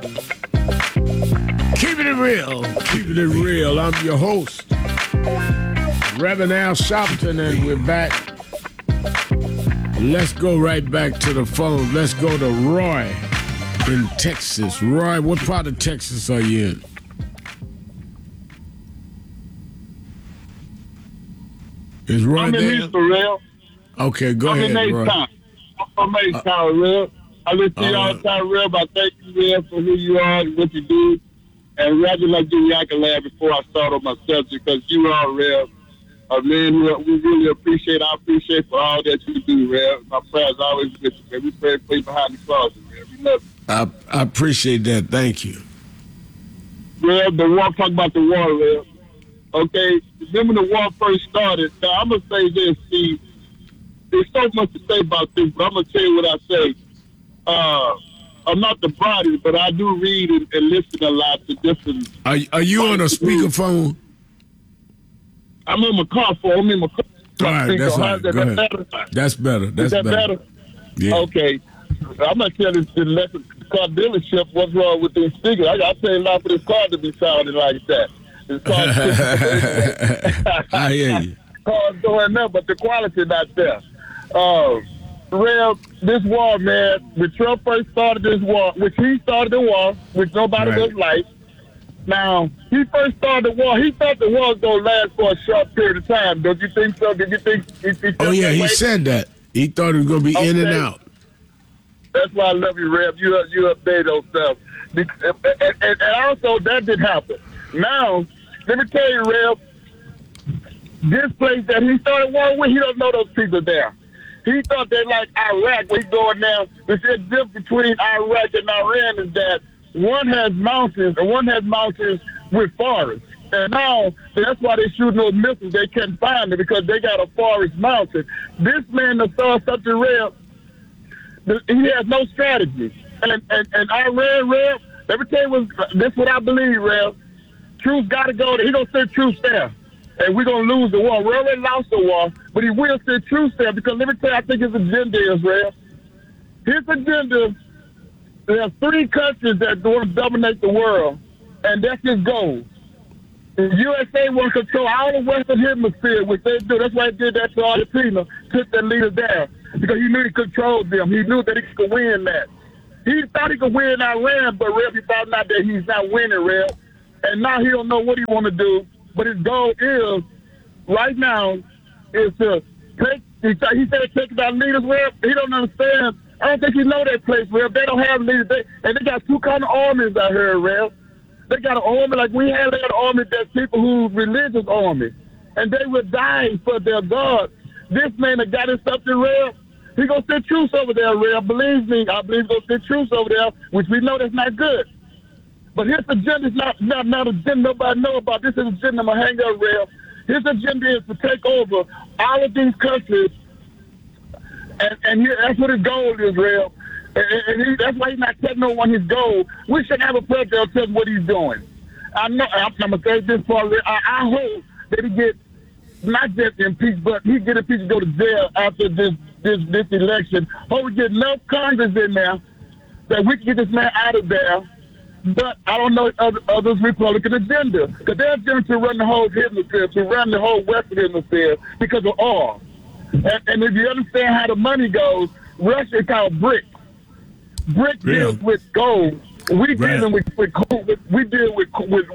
Keeping it real. Keeping it real. I'm your host, Reverend Al Sharpton, and we're back. Let's go right back to the phone. Let's go to Roy in Texas. Roy, what part of Texas are you in? Is Roy I'm there? in Easter, Okay, go ahead, Roy. I'm in H-Town, Real. I listen to you all the time, Real, but thank you, Real, for who you are and what you do. And rather like give you accolade before I start on my subject, because you are, Real, a man who we really appreciate. I appreciate for all that you do, Real. My prayers always with you, man. We pray for you behind the closet, Real. We love you. I appreciate that. Thank you. Real, the war, talk about the war, Real. Okay, then when the war first started, now I'm going to say this, Steve. There's so much to say about this, but I'm going to tell you what I say. I'm not the body, but I do read and listen a lot to different... Are you on a speakerphone? I'm in my car phone. I'm in my car. All right, that's all right. Go ahead. Better? That's better. That's better. Yeah. Okay. I'm not telling this electric car dealership what's wrong with these speakers. I pay a lot for this car to be sounding like that. This car I hear you. Car's going up, but the quality not there. Real, this war, man, when Trump first started this war, which he started the war, which nobody was like. Now, he first started the war. He thought the war was going to last for a short period of time. Don't you think so? Did you think? Oh, yeah, he said that. He thought it was going to be in and out. That's why I love you, Rev. You update those stuff. And also, that did happen. Now, let me tell you, Rev, this place that he started war with, he don't know those people there. He thought they like Iraq. When he going down, the difference between Iraq and Iran is that one has mountains and one has mountains with forests. And now, that's why they shooting those missiles. They can't find it because they got a forest mountain. This man that saw something real, he has no strategy. And Iran, Rev, let me tell you this is what I believe, Rev. Truth got to go there. He going to send troops there. And we're going to lose the war. We already lost the war, but he will send troops there because let me tell you, I think his agenda is, Rev. His agenda, there are 3 countries that want to dominate the world, and that's his goal. The USA want to control all the Western Hemisphere, which they do. That's why he did that to Argentina, took their leader down, because he knew he controlled them. He knew that he could win that. He thought he could win Iran, but Rev, he found out that he's not winning, Rev. And now he don't know what he want to do. But his goal is, right now, is to take, he said take our leaders, Rev. He don't understand. I don't think he know that place, Rev. They don't have leaders. And they got 2 kind of armies out here, Rev. They got an army like we have. They got an army that's people who's religious army. And they were dying for their God. This man that got himself to Rev, he going to send troops over there, Rev. Believe me, I believe he's going to send troops over there, which we know that's not good. But his agenda is not a agenda nobody know about. This is an agenda I'm going to hang up, Rev. His agenda is to take over all of these countries, and that's what his goal is, Rev. And that's why he's not telling no one his goal. We should have a president tell us what he's doing. I'm going to say this part, Rev. I hope that he get not just impeached, but he get impeached and go to jail after this election. Hope we get enough Congress in there that we can get this man out of there. But I don't know others' Republican agenda. Because they're going to run the whole hemisphere, to run the whole Western hemisphere because of oil. And if you understand how the money goes, Russia is called BRIC. BRIC deals with gold. We dealing with gold. We deal with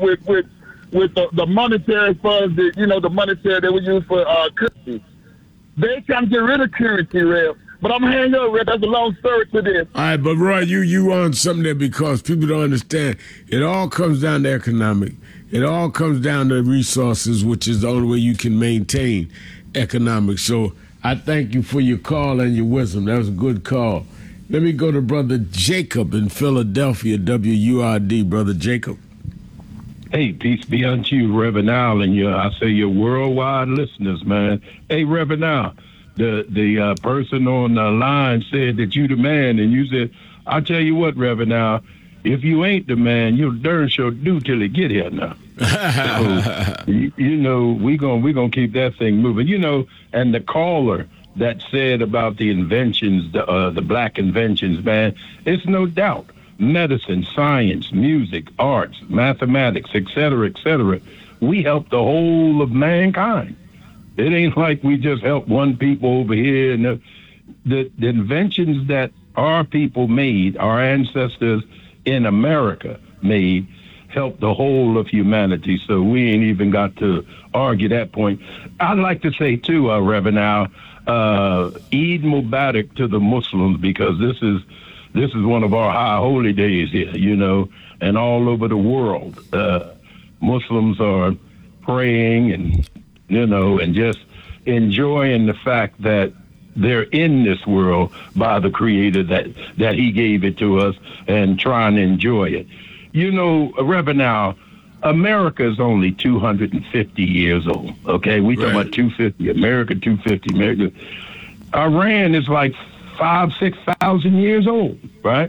the monetary funds, the monetary that we use for currency. They trying to get rid of currency, Rev. But I'm going to hang up, Red. That's a long story to this. All right, but Roy, you on something there because people don't understand. It all comes down to economic. It all comes down to resources, which is the only way you can maintain economics. So I thank you for your call and your wisdom. That was a good call. Let me go to Brother Jacob in Philadelphia, WURD. Brother Jacob. Hey, peace be unto you, Reverend Al, and your worldwide listeners, man. Hey, Reverend Al. The person on the line said that you the man, and you said, I'll tell you what, Reverend, now, if you ain't the man, you'll darn sure do till it get here now. So, we gonna keep that thing moving. And the caller that said about the inventions, the black inventions, man, it's no doubt medicine, science, music, arts, mathematics, etc., etc. We help the whole of mankind. It ain't like we just help one people over here. And the inventions that our people made, our ancestors in America made, help the whole of humanity. So we ain't even got to argue that point. I'd like to say too, Reverend Al, Eid Mubarak to the Muslims, because this is one of our high holy days here, and all over the world. Muslims are praying and just enjoying the fact that they're in this world by the Creator, that He gave it to us, and trying to enjoy it. Reverend Al, America is only 250 years old. Okay, we talking about 250. America 250. America. Iran is like 5,000-6,000 years old. Right.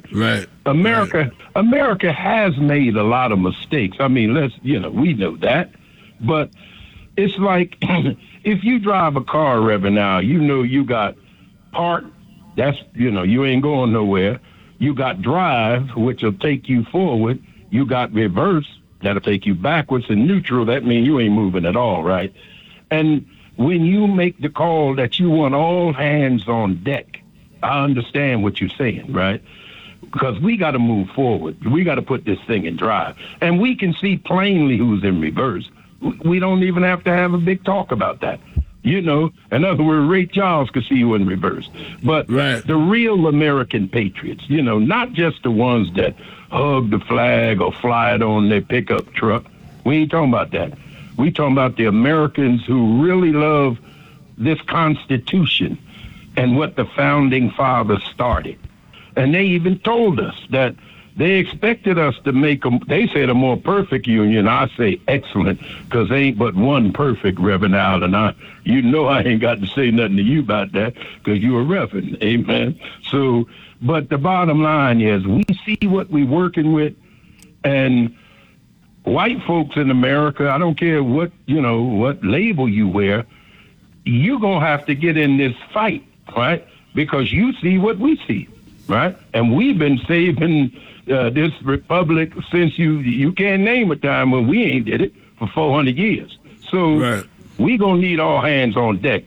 America has made a lot of mistakes. I mean, we know that, but it's like if you drive a car, Reverend, now you got park. That's you ain't going nowhere. You got drive, which will take you forward. You got reverse, that'll take you backwards, and neutral, that means you ain't moving at all, right? And when you make the call that you want all hands on deck, I understand what you're saying, right? Because we got to move forward. We got to put this thing in drive. And we can see plainly who's in reverse. We don't even have to have a big talk about that. In other words, Ray Charles could see you in reverse. But the real American patriots, not just the ones that hug the flag or fly it on their pickup truck. We ain't talking about that. We talking about the Americans who really love this Constitution and what the founding fathers started. And they even told us that they expected us to make them, they said, a more perfect union. I say excellent, because there ain't but one perfect, Reverend Al, and I ain't got to say nothing to you about that, because you're a Reverend, amen? So, but the bottom line is, we see what we're working with, and white folks in America, I don't care what label you wear, you're going to have to get in this fight, right? Because you see what we see, right? And we've been saving this republic since you can't name a time when we ain't did it for 400 years. So we gonna need all hands on deck.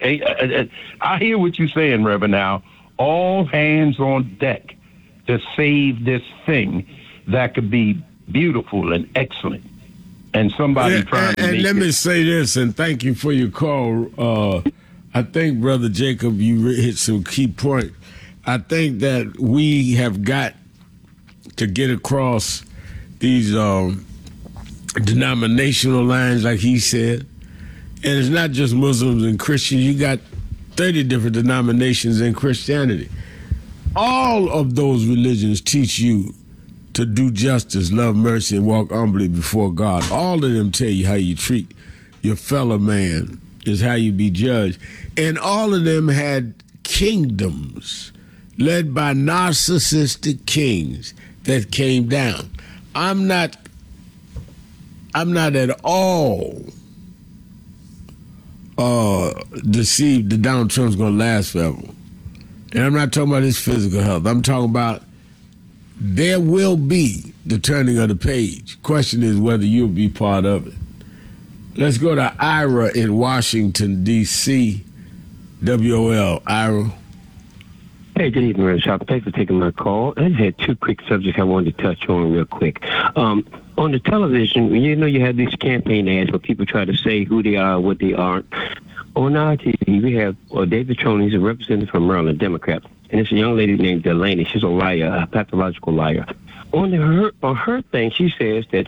I hear what you're saying, Reverend. Now, all hands on deck to save this thing that could be beautiful and excellent. And somebody trying to make it. And let me say this, and thank you for your call. I think, Brother Jacob, you hit some key point. I think that we have got to get across these denominational lines, like he said. And it's not just Muslims and Christians. You got 30 different denominations in Christianity. All of those religions teach you to do justice, love mercy, and walk humbly before God. All of them tell you how you treat your fellow man is how you be judged. And all of them had kingdoms led by narcissistic kings that came down. I'm not at all deceived that Donald Trump's going to last forever. And I'm not talking about his physical health. I'm talking about there will be the turning of the page. Question is whether you'll be part of it. Let's go to Ira in Washington, D.C. WOL. Ira. Hey, good evening, Reverend Sharp. Thanks for taking my call. I just had two quick subjects I wanted to touch on real quick. On the television, you have these campaign ads where people try to say who they are, what they aren't. On our TV, we have David Trone. He's a representative from Maryland, Democrat. And it's a young lady named Delaney. She's a liar, a pathological liar. On her thing, she says that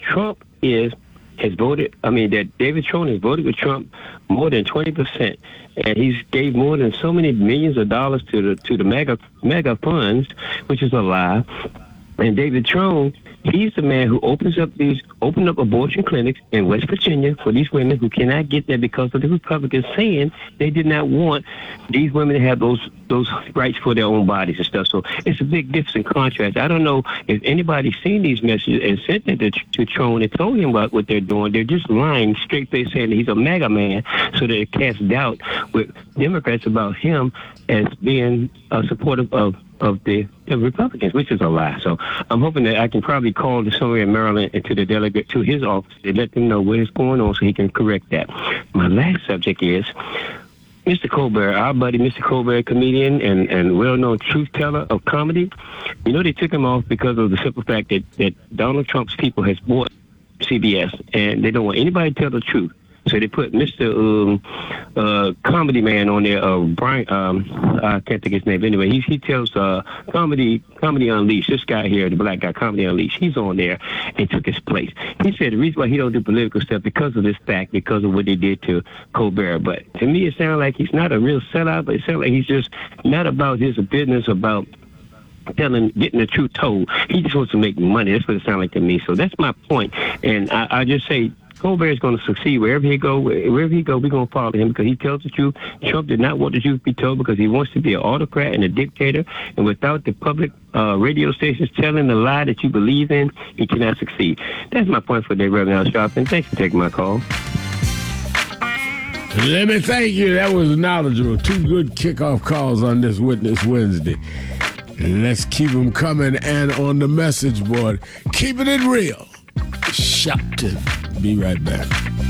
that David Trone has voted with Trump more than 20%. And he's gave more than so many millions of dollars to the mega funds, which is a lie. And David Trone, he's the man who opened up abortion clinics in West Virginia for these women who cannot get there because of the Republicans saying they did not want these women to have those rights for their own bodies and stuff. So it's a big difference in contrast. I don't know if anybody's seen these messages and sent it to Trone and told him about what they're doing. They're just lying straight face saying that he's a MAGA man, so that it casts doubt with Democrats about him as being supportive of of the Republicans, which is a lie. So I'm hoping that I can probably call somewhere in Maryland and to the delegate to his office and let them know what is going on so he can correct that. My last subject is Mr. Colbert, our buddy Mr. Colbert, comedian and well-known truth teller of comedy. You know, they took him off because of the simple fact that Donald Trump's people has bought CBS and they don't want anybody to tell the truth. So they put Mr. Comedy Man on there, Brian, I can't think of his name. Anyway, he tells Comedy Unleashed, this guy here, the black guy, Comedy Unleashed, he's on there and took his place. He said the reason why he don't do political stuff because of this fact, because of what they did to Colbert. But to me, it sounds like he's not a real sellout, but it sounds like he's just not about his business, about getting the truth told. He just wants to make money. That's what it sounds like to me. So that's my point. And I just say, Colbert is going to succeed wherever he go. We're going to follow him because he tells the truth. Trump did not want the truth to be told because he wants to be an autocrat and a dictator. And without the public radio stations telling the lie that you believe in, he cannot succeed. That's my point for today, Reverend Al Sharpton. Thanks for taking my call. Let me thank you. That was knowledgeable. 2 good kickoff calls on this Witness Wednesday. Let's keep them coming. And on the message board, keeping it real. Sharpton. Be right back.